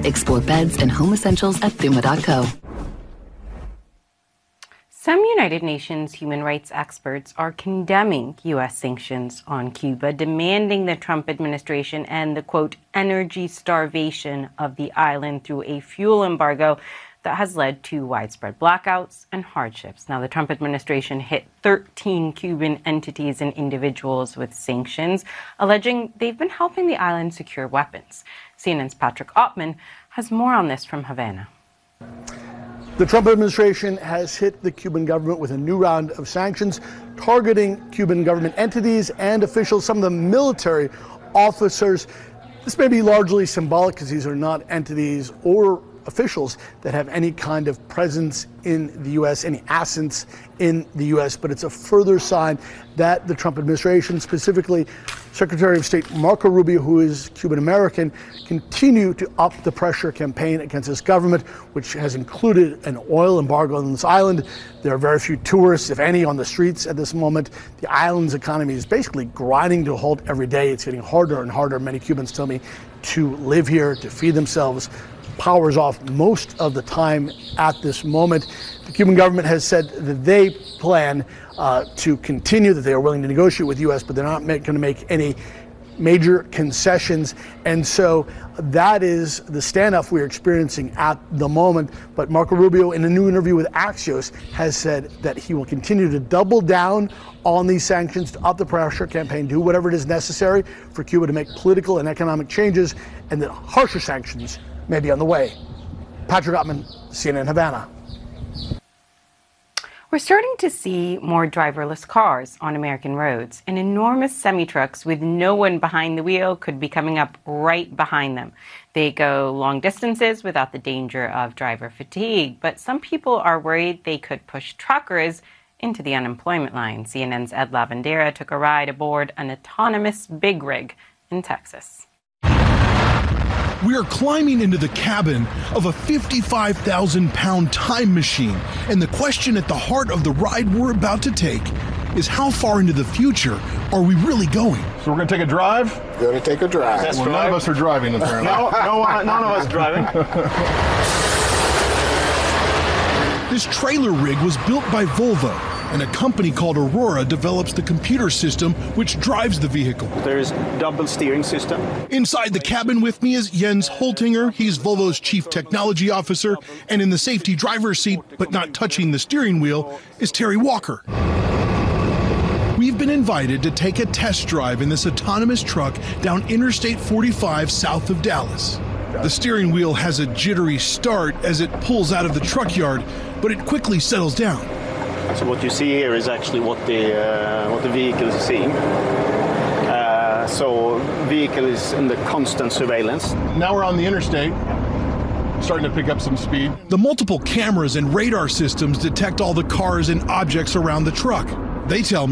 Explore beds and home essentials at Thuma.co. Some United Nations human rights experts are condemning U.S. sanctions on Cuba, demanding the Trump administration end the, quote, energy starvation of the island through a fuel embargo that has led to widespread blackouts and hardships. Now, the Trump administration hit 13 Cuban entities and individuals with sanctions, alleging they've been helping the island secure weapons. CNN's Patrick Ottman has more on this from Havana. The Trump administration has hit the Cuban government with a new round of sanctions targeting Cuban government entities and officials, some of the military officers. This may be largely symbolic because these are not entities or officials that have any kind of presence in the U.S., any assets in the U.S., but it's a further sign that the Trump administration, specifically Secretary of State Marco Rubio, who is Cuban-American, continue to up the pressure campaign against this government, which has included an oil embargo on this island. There are very few tourists, if any, on the streets at this moment. The island's economy is basically grinding to a halt every day. It's getting harder and harder, many Cubans tell me, to live here, to feed themselves. Power's off most of the time at this moment. The Cuban government has said that they plan to continue, that they are willing to negotiate with the U.S., but they're not going to make any major concessions. And so that is the standoff we're experiencing at the moment. But Marco Rubio, in a new interview with Axios, has said that he will continue to double down on these sanctions, to up the pressure campaign, do whatever it is necessary for Cuba to make political and economic changes, and that harsher sanctions may be on the way. Patrick Ottman, CNN Havana. We're starting to see more driverless cars on American roads, and enormous semi-trucks with no one behind the wheel could be coming up right behind them. They go long distances without the danger of driver fatigue, but some people are worried they could push truckers into the unemployment line. CNN's Ed Lavandera took a ride aboard an autonomous big rig in Texas. We are climbing into the cabin of a 55,000-pound time machine, and the question at the heart of the ride we're about to take is how far into the future are we really going? So we're going to take a drive? We're going to take a drive. Well, none of us are driving, apparently. None of us driving. This trailer rig was built by Volvo, and a company called Aurora develops the computer system which drives the vehicle. There's double steering system. Inside the cabin with me is Jens Holtinger. He's Volvo's chief technology officer. And in the safety driver's seat, but not touching the steering wheel, is Terry Walker. We've been invited to take a test drive in this autonomous truck down Interstate 45 south of Dallas. The steering wheel has a jittery start as it pulls out of the truck yard, but it quickly settles down. So what you see here is actually what the vehicle is seeing. So vehicle is in the constant surveillance. Now we're on the interstate, starting to pick up some speed. The multiple cameras and radar systems detect all the cars and objects around the truck. They tell me